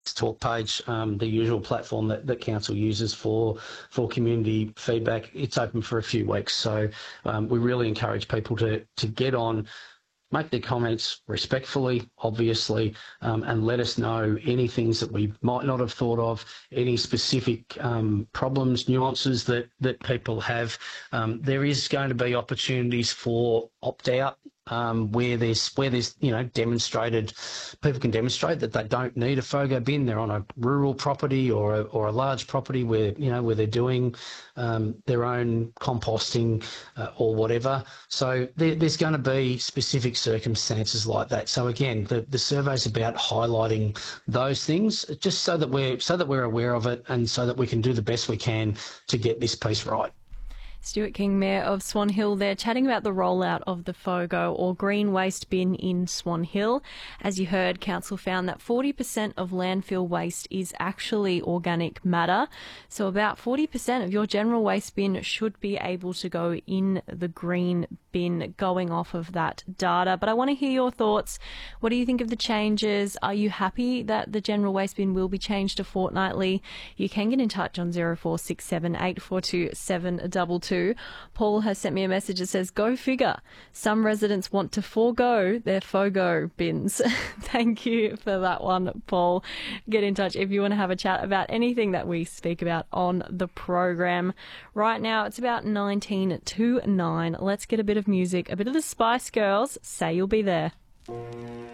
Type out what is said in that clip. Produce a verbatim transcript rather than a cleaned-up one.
Talk page, um, the usual platform that, that council uses for for community feedback. It's open for a few weeks, so um, we really encourage people to to get on, make their comments respectfully, obviously, um, and let us know any things that we might not have thought of, any specific um, problems, nuances that, that people have. Um, there is going to be opportunities for opt-out um, where there's, where there's, you know, demonstrated, people can demonstrate that they don't need a FOGO bin. They're on a rural property or a, or a large property where, you know, where they're doing um, their own composting uh, or whatever. So there, there's going to be specific circumstances like that. So again, the, the survey is about highlighting those things, just so that we're so that we're aware of it, and so that we can do the best we can to get this piece right. Stuart King, Mayor of Swan Hill, there chatting about the rollout of the FOGO or green waste bin in Swan Hill. As you heard, Council found that forty percent of landfill waste is actually organic matter. So about forty percent of your general waste bin should be able to go in the green bin, going off of that data. But I want to hear your thoughts. What do you think of the changes? Are you happy that the general waste bin will be changed to fortnightly? You can get in touch on zero four six seven eight four two seven two two. Paul has sent me a message that says, go figure. Some residents want to forego their FOGO bins. Thank you for that one, Paul. Get in touch if you want to have a chat about anything that we speak about on the program. Right now, it's about nineteen to nine. Let's get a bit of music, a bit of the Spice Girls. Say You'll Be There.